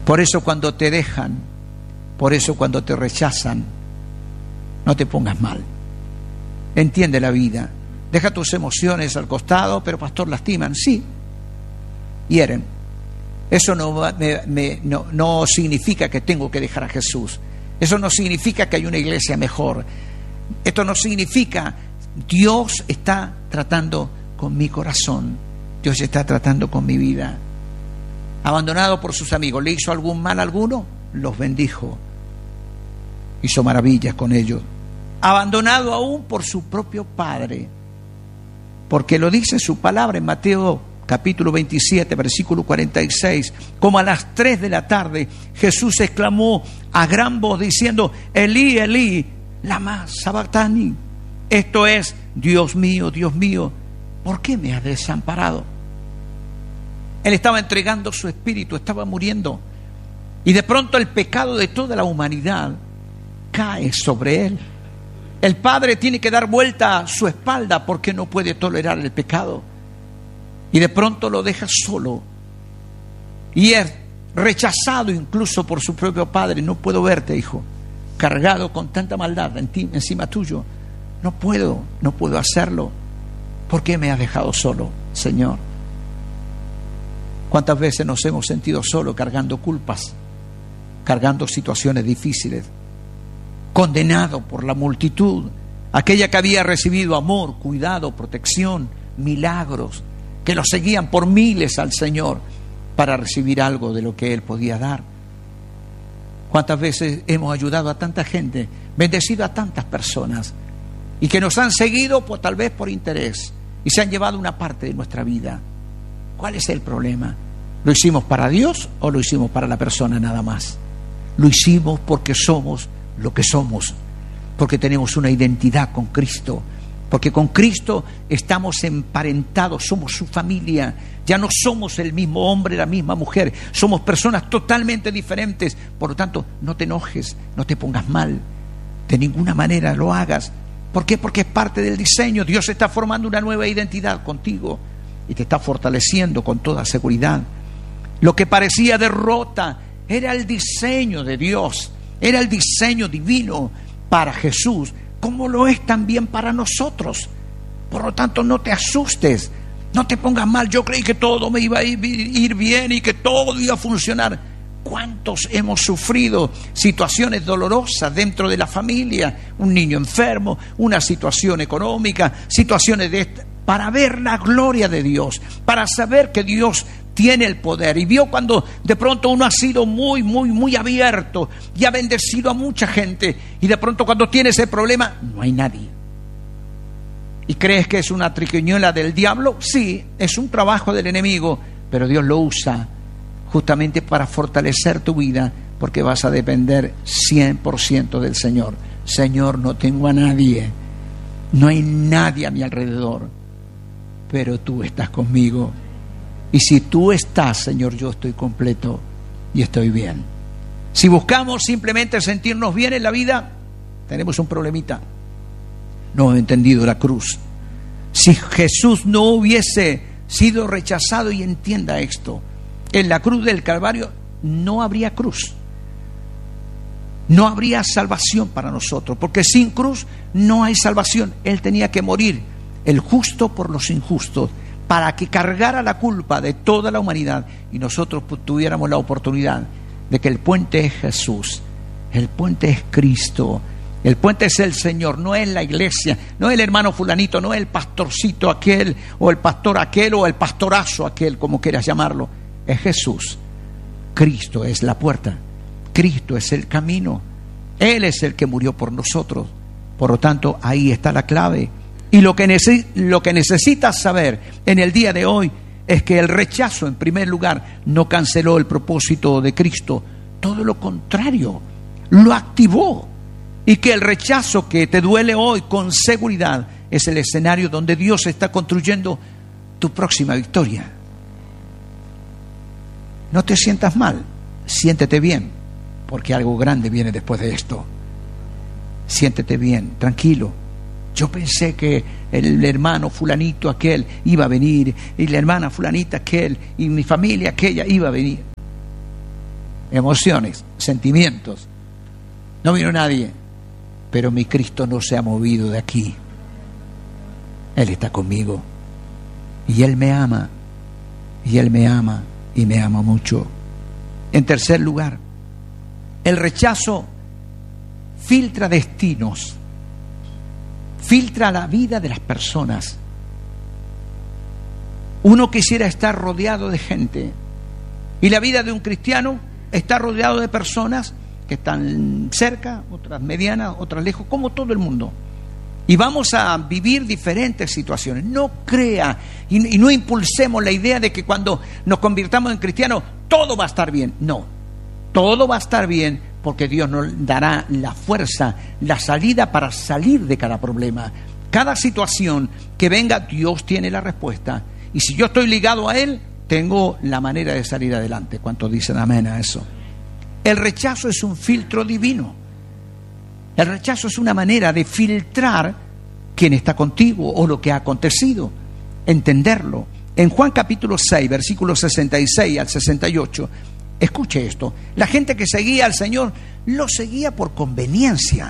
Por eso cuando te dejan, por eso cuando te rechazan, no te pongas mal. Entiende la vida. Deja tus emociones al costado, pero pastor, lastiman. Sí, hieren. Eso no significa que tengo que dejar a Jesús. Eso no significa que hay una iglesia mejor. Esto no significa, Dios está tratando con mi corazón. Dios está tratando con mi vida. Abandonado por sus amigos, ¿le hizo algún mal a alguno? Los bendijo. Hizo maravillas con ellos. Abandonado aún por su propio padre. Porque lo dice su palabra en Mateo capítulo 27, versículo 46. Como a las 3 de la tarde, Jesús exclamó a gran voz diciendo: Elí, Elí, lama sabactani. Esto es: Dios mío, ¿por qué me has desamparado? Él estaba entregando su espíritu, estaba muriendo. Y de pronto el pecado de toda la humanidad cae sobre él. El Padre tiene que dar vuelta a su espalda porque no puede tolerar el pecado. Y de pronto lo deja solo. Y es rechazado incluso por su propio Padre. No puedo verte, hijo, cargado con tanta maldad encima tuyo. No puedo hacerlo. ¿Por qué me has dejado solo, Señor? ¿Cuántas veces nos hemos sentido solos cargando culpas, cargando situaciones difíciles, condenado por la multitud, aquella que había recibido amor, cuidado, protección, milagros, que lo seguían por miles al Señor para recibir algo de lo que Él podía dar? ¿Cuántas veces hemos ayudado a tanta gente, bendecido a tantas personas, y que nos han seguido tal vez por interés y se han llevado una parte de nuestra vida? ¿Cuál es el problema? ¿Lo hicimos para Dios o lo hicimos para la persona nada más? Lo hicimos porque somos lo que somos, porque tenemos una identidad con Cristo, porque con Cristo estamos emparentados, somos su familia. Ya no somos el mismo hombre, la misma mujer, somos personas totalmente diferentes. Por lo tanto, no te enojes, no te pongas mal, de ninguna manera lo hagas. ¿Por qué? Porque es parte del diseño. Dios está formando una nueva identidad contigo y te está fortaleciendo con toda seguridad. Lo que parecía derrota era el diseño de Dios, era el diseño divino para Jesús, como lo es también para nosotros. Por lo tanto, no te asustes, no te pongas mal. Yo creí que todo me iba a ir bien y que todo iba a funcionar. ¿Cuántos hemos sufrido situaciones dolorosas dentro de la familia? Un niño enfermo, una situación económica, situaciones de esta, para ver la gloria de Dios, para saber que Dios tiene el poder. Y vio cuando de pronto uno ha sido muy abierto y ha bendecido a mucha gente, y de pronto cuando tiene ese problema no hay nadie. ¿Y crees que es una triquiñuela del diablo? Sí, es un trabajo del enemigo, pero Dios lo usa justamente para fortalecer tu vida, porque vas a depender 100% del Señor. Señor, no tengo a nadie, no hay nadie a mi alrededor, pero tú estás conmigo. Y si tú estás, Señor, yo estoy completo y estoy bien. Si buscamos simplemente sentirnos bien en la vida, tenemos un problemita. No hemos entendido la cruz. Si Jesús no hubiese sido rechazado, y entienda esto, en la cruz del Calvario no habría cruz, no habría salvación para nosotros, porque sin cruz no hay salvación. Él tenía que morir, el justo por los injustos, para que cargara la culpa de toda la humanidad y nosotros tuviéramos la oportunidad de que el puente es Jesús, el puente es Cristo, el puente es el Señor, no es la iglesia, no es el hermano fulanito, no es el pastorcito aquel, o el pastor aquel, o el pastorazo aquel, como quieras llamarlo. Es Jesús. Cristo es la puerta, Cristo es el camino, Él es el que murió por nosotros. Por lo tanto, ahí está la clave. Y lo que necesitas saber en el día de hoy es que el rechazo, en primer lugar, no canceló el propósito de Cristo, todo lo contrario, lo activó. Y que el rechazo que te duele hoy, con seguridad, es el escenario donde Dios está construyendo tu próxima victoria. No te sientas mal, siéntete bien, porque algo grande viene después de esto. Siéntete bien, tranquilo. Yo pensé que el hermano fulanito aquel iba a venir, y la hermana fulanita aquel, y mi familia aquella iba a venir. emociones, sentimientos. No vino nadie, pero mi Cristo no se ha movido de aquí. Él está conmigo y Él me ama, y Él me ama y me ama mucho. En tercer lugar, el rechazo filtra destinos, filtra la vida de las personas. Uno quisiera estar rodeado de gente, y la vida de un cristiano está rodeado de personas que están cerca, otras medianas, otras lejos, como todo el mundo. Y vamos a vivir diferentes situaciones. No crea y no impulsemos la idea de que cuando nos convirtamos en cristianos todo va a estar bien. No, todo va a estar bien porque Dios nos dará la fuerza, la salida para salir de cada problema. Cada situación que venga, Dios tiene la respuesta. Y si yo estoy ligado a Él, tengo la manera de salir adelante. ¿Cuántos dicen amén a eso? El rechazo es un filtro divino. El rechazo es una manera de filtrar quién está contigo o lo que ha acontecido, entenderlo. En Juan capítulo 6, versículos 66 al 68, escuche esto. La gente que seguía al Señor lo seguía por conveniencia.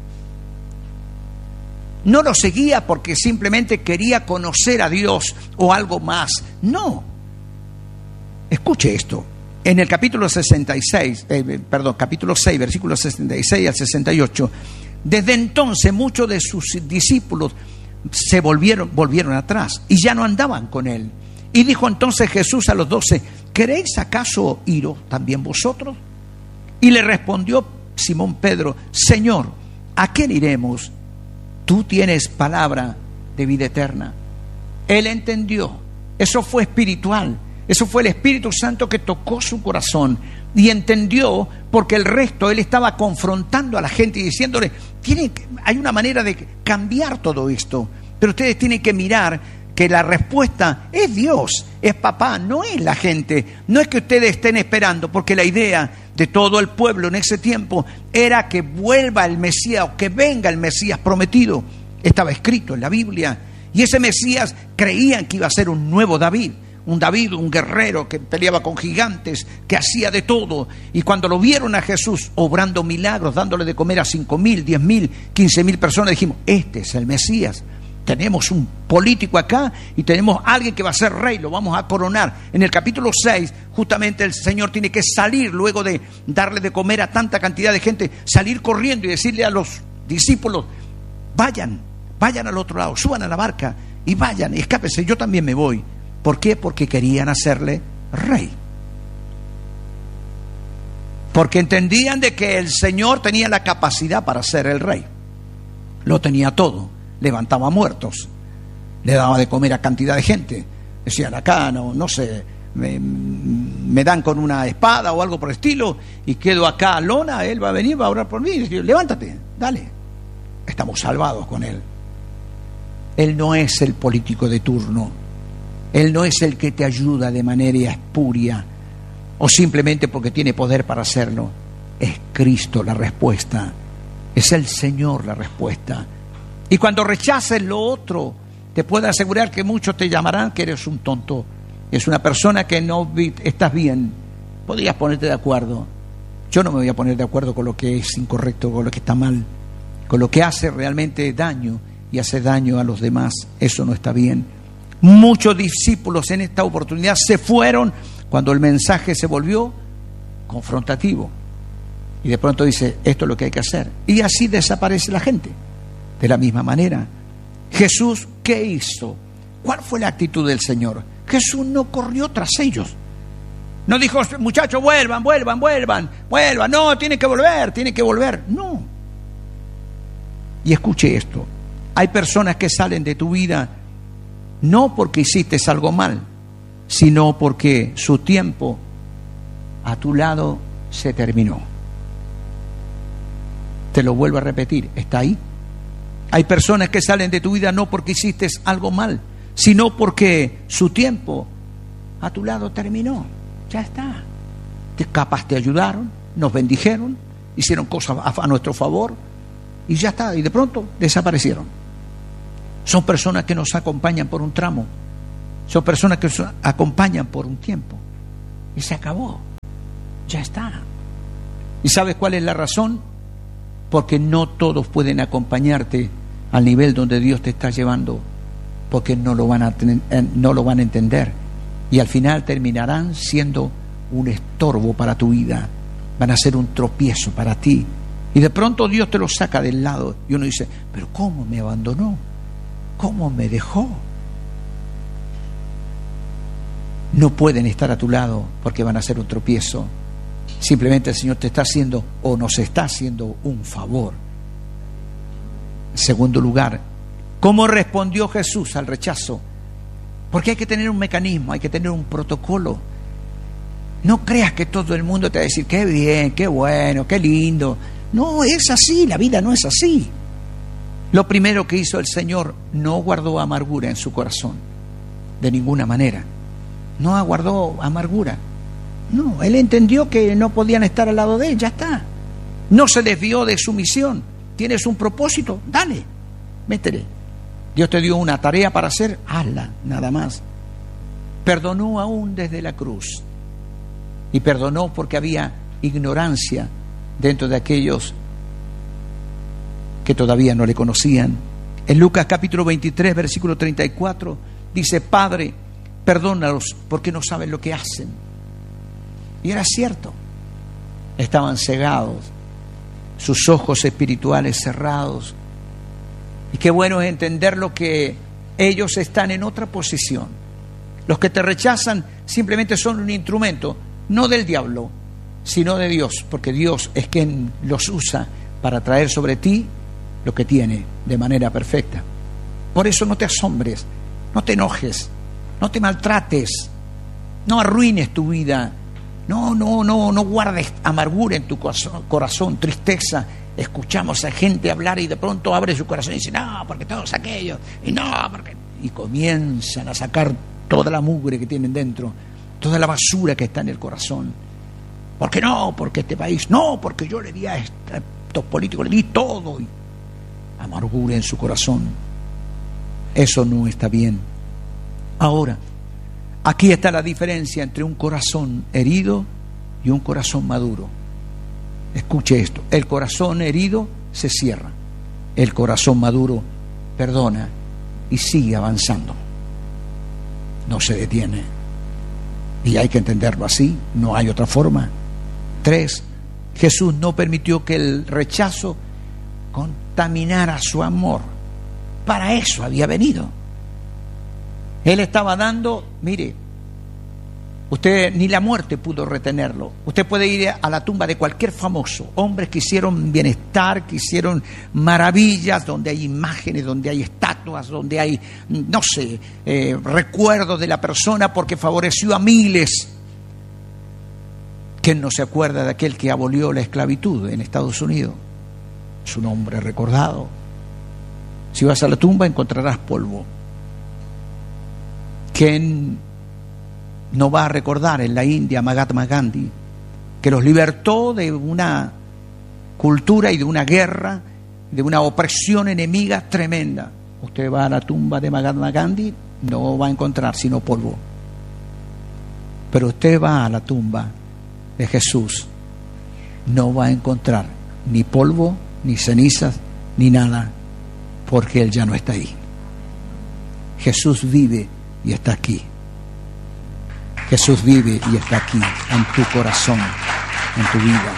No lo seguía porque simplemente quería conocer a Dios o algo más. No. Escuche esto. En el capítulo 6, versículos 66 al 68, desde entonces muchos de sus discípulos se volvieron atrás y ya no andaban con Él. Y dijo entonces Jesús a los 12, ¿queréis acaso iros también vosotros? Y le respondió Simón Pedro, Señor, ¿a quién iremos? Tú tienes palabra de vida eterna. Él entendió, eso fue espiritual. Eso fue el Espíritu Santo que tocó su corazón y entendió, porque el resto él estaba confrontando a la gente y diciéndole, hay una manera de cambiar todo esto, pero ustedes tienen que mirar que la respuesta es Dios, es papá, no es la gente, no es que ustedes estén esperando, porque la idea de todo el pueblo en ese tiempo era que vuelva el Mesías o que venga el Mesías prometido. Estaba escrito en la Biblia y ese Mesías creían que iba a ser un nuevo David, un guerrero que peleaba con gigantes, que hacía de todo. Y cuando lo vieron a Jesús obrando milagros, dándole de comer a 5,000, 10,000, 15,000 personas, dijimos, este es el Mesías. Tenemos un político acá y tenemos a alguien que va a ser rey, lo vamos a coronar. En el capítulo 6, justamente el Señor tiene que salir, luego de darle de comer a tanta cantidad de gente, salir corriendo y decirle a los discípulos, vayan al otro lado, suban a la barca y vayan, escápense, yo también me voy. ¿Por qué? Porque querían hacerle rey. Porque entendían de que el Señor tenía la capacidad para ser el rey. Lo tenía todo. Levantaba muertos. Le daba de comer a cantidad de gente. Decían acá, no sé, me dan con una espada o algo por el estilo y quedo acá a lona, Él va a venir, va a orar por mí. Y yo, levántate, dale. Estamos salvados con Él. Él no es el político de turno. Él no es el que te ayuda de manera espuria o simplemente porque tiene poder para hacerlo. Es Cristo la respuesta. Es el Señor la respuesta. Y cuando rechaces lo otro, te puedo asegurar que muchos te llamarán que eres un tonto. Es una persona que no estás bien. Podrías ponerte de acuerdo. Yo no me voy a poner de acuerdo con lo que es incorrecto, con lo que está mal, con lo que hace realmente daño y hace daño a los demás. Eso no está bien. Muchos discípulos en esta oportunidad se fueron cuando el mensaje se volvió confrontativo. Y de pronto dice, esto es lo que hay que hacer. Y así desaparece la gente. De la misma manera, Jesús, ¿qué hizo? ¿Cuál fue la actitud del Señor? Jesús no corrió tras ellos. No dijo, muchachos, vuelvan. No, tienen que volver. No. Y escuche esto. Hay personas que salen de tu vida no porque hiciste algo mal, sino porque su tiempo a tu lado se terminó. Te lo vuelvo a repetir, está ahí. Hay personas que salen de tu vida no porque hiciste algo mal, sino porque su tiempo a tu lado terminó. Ya está. Capaz te ayudaron, nos bendijeron, hicieron cosas a nuestro favor y ya está. Y de pronto desaparecieron. Son personas que nos acompañan por un tramo. Son personas que nos acompañan por un tiempo. Y se acabó. Ya está. ¿Y sabes cuál es la razón? Porque no todos pueden acompañarte al nivel donde Dios te está llevando, porque no lo van a entender, y al final terminarán siendo un estorbo para tu vida, van a ser un tropiezo para ti, y de pronto Dios te lo saca del lado y uno dice, pero ¿cómo me abandonó? ¿Cómo me dejó? No pueden estar a tu lado porque van a ser un tropiezo. Simplemente el Señor te está haciendo o nos está haciendo un favor. En segundo lugar, ¿cómo respondió Jesús al rechazo? Porque hay que tener un mecanismo, hay que tener un protocolo. No creas que todo el mundo te va a decir, qué bien, qué bueno, qué lindo. No, es así, la vida no es así. Lo primero que hizo el Señor, no guardó amargura en su corazón, de ninguna manera. No aguardó amargura. No, Él entendió que no podían estar al lado de Él, ya está. No se desvió de su misión. ¿Tienes un propósito? Dale, métele. Dios te dio una tarea para hacer, hazla, nada más. Perdonó aún desde la cruz. Y perdonó porque había ignorancia dentro de aquellos que todavía no le conocían. En Lucas capítulo 23, versículo 34, dice, Padre, perdónalos porque no saben lo que hacen. Y era cierto, estaban cegados, sus ojos espirituales cerrados. Y qué bueno es entender lo que ellos están en otra posición. Los que te rechazan simplemente son un instrumento, no del diablo, sino de Dios, porque Dios es quien los usa para traer sobre ti lo que tiene de manera perfecta. Por eso no te asombres, no te enojes, no te maltrates, no arruines tu vida. No guardes amargura en tu corazón, tristeza. Escuchamos a gente hablar y de pronto abre su corazón y dice, no, porque todos aquellos, y no, porque... Y comienzan a sacar toda la mugre que tienen dentro, toda la basura que está en el corazón. ¿Por qué no? Porque este país, no, porque yo le di a estos políticos, le di todo. Y amargura en su corazón. Eso no está bien. Ahora, aquí está la diferencia entre un corazón herido y un corazón maduro. Escuche esto, el corazón herido se cierra, el corazón maduro perdona y sigue avanzando, no se detiene. Y hay que entenderlo así, no hay otra forma. 3, Jesús no permitió que el rechazo contaminara su amor. Para eso había venido. Él estaba dando, mire, usted ni la muerte pudo retenerlo. Usted puede ir a la tumba de cualquier famoso, hombres que hicieron bienestar, que hicieron maravillas, donde hay imágenes, donde hay estatuas, donde hay, no sé, recuerdos de la persona porque favoreció a miles. ¿Quién no se acuerda de aquel que abolió la esclavitud en Estados Unidos? Su nombre recordado. Si vas a la tumba encontrarás polvo. ¿Quién no va a recordar en la India Mahatma Gandhi, que los libertó de una cultura y de una guerra, de una opresión enemiga tremenda? Usted va a la tumba de Mahatma Gandhi, no va a encontrar sino polvo. Pero usted va a la tumba de Jesús, no va a encontrar ni polvo, ni cenizas, ni nada, porque Él ya no está ahí. Jesús vive y está aquí. Jesús vive y está aquí, en tu corazón, en tu vida.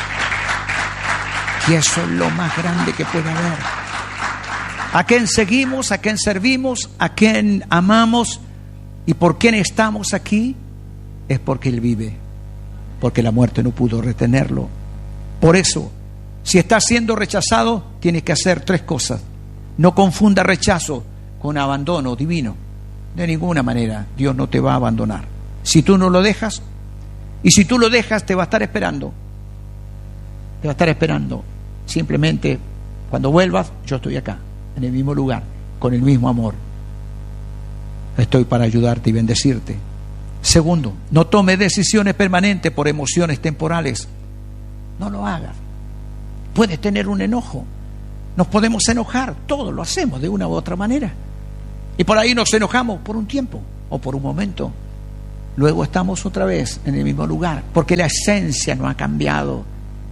Y eso es lo más grande que puede haber. ¿A quién seguimos? ¿A quién servimos? ¿A quién amamos? ¿Y por quién estamos aquí? Es porque Él vive, porque la muerte no pudo retenerlo. Por eso, si estás siendo rechazado, tienes que hacer 3 cosas. No confunda rechazo con abandono divino. De ninguna manera Dios no te va a abandonar. Si tú no lo dejas, y si tú lo dejas, te va a estar esperando. Te va a estar esperando. Simplemente, cuando vuelvas, yo estoy acá, en el mismo lugar, con el mismo amor. Estoy para ayudarte y bendecirte. Segundo, no tomes decisiones permanentes por emociones temporales. No lo hagas. Puedes tener un enojo. Nos podemos enojar, todos lo hacemos de una u otra manera. Y por ahí nos enojamos por un tiempo o por un momento. Luego estamos otra vez en el mismo lugar, porque la esencia no ha cambiado.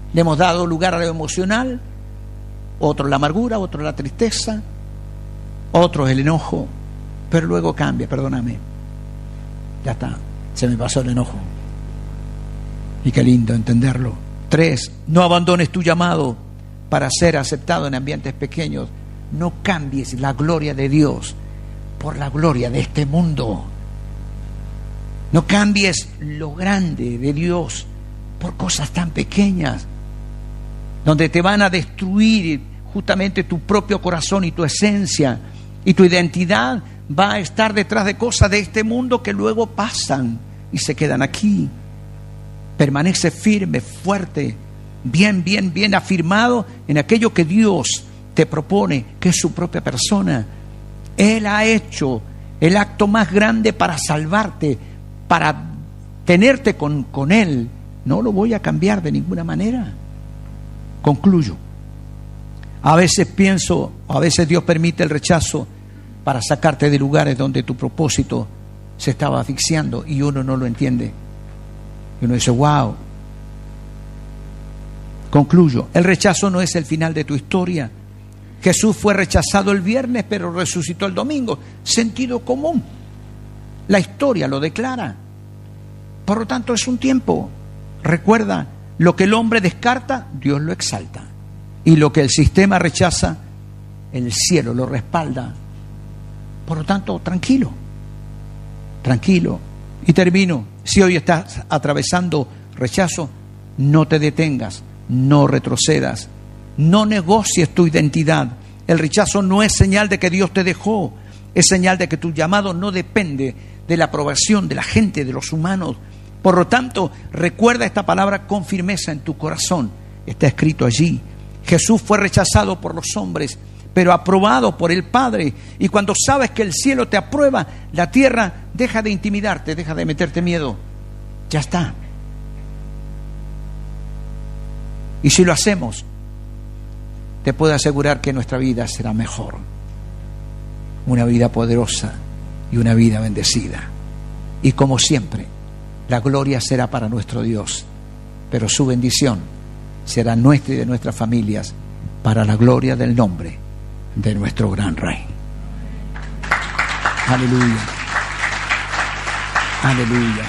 Le hemos dado lugar a lo emocional, otro la amargura, otro la tristeza, otro el enojo, pero luego cambia, perdóname. Ya está, se me pasó el enojo. Y qué lindo entenderlo. 3, no abandones tu llamado para ser aceptado en ambientes pequeños. No cambies la gloria de Dios por la gloria de este mundo. No cambies lo grande de Dios por cosas tan pequeñas, donde te van a destruir justamente tu propio corazón y tu esencia, y tu identidad va a estar detrás de cosas de este mundo que luego pasan y se quedan aquí. Permanece firme, fuerte, bien afirmado en aquello que Dios te propone, que es su propia persona. Él ha hecho el acto más grande para salvarte, para tenerte con Él. No lo voy a cambiar de ninguna manera. Concluyo. A veces pienso, a veces Dios permite el rechazo para sacarte de lugares donde tu propósito se estaba asfixiando y uno no lo entiende. Y uno dice, wow. Concluyo. El rechazo no es el final de tu historia. Jesús fue rechazado el viernes, pero resucitó el domingo. Sentido común. La historia lo declara. Por lo tanto, es un tiempo. Recuerda, lo que el hombre descarta, Dios lo exalta. Y lo que el sistema rechaza, el cielo lo respalda. Por lo tanto, tranquilo. Tranquilo. Y termino. Si hoy estás atravesando rechazo, no te detengas, no retrocedas, no negocies tu identidad. El rechazo no es señal de que Dios te dejó, es señal de que tu llamado no depende de la aprobación de la gente, de los humanos. Por lo tanto, recuerda esta palabra con firmeza en tu corazón. Está escrito allí. Jesús fue rechazado por los hombres, pero aprobado por el Padre. Y cuando sabes que el cielo te aprueba, la tierra deja de intimidarte, deja de meterte miedo. Ya está. Y si lo hacemos, te puedo asegurar que nuestra vida será mejor. Una vida poderosa y una vida bendecida. Y como siempre, la gloria será para nuestro Dios, pero su bendición será nuestra y de nuestras familias para la gloria del nombre de nuestro gran Rey. Aleluya. Aleluya.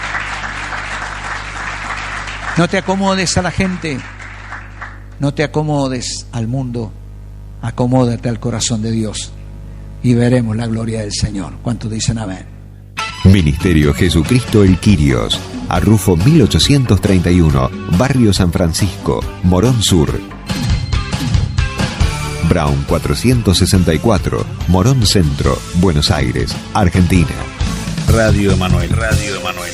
No te acomodes a la gente, no te acomodes al mundo, acomódate al corazón de Dios y veremos la gloria del Señor. ¿Cuántos dicen amén? Ministerio Jesucristo El Quirios, Arrufo 1831, Barrio San Francisco, Morón Sur. Brown 464, Morón Centro, Buenos Aires, Argentina. Radio Emanuel.